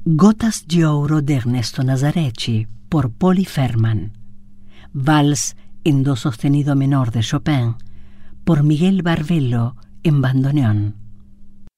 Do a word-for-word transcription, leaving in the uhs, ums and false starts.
Gotas de Ouro de Ernesto Nazareci por Polly Ferman. Vals en do sostenido menor de Chopin por Miguel Barbello en bandoneón.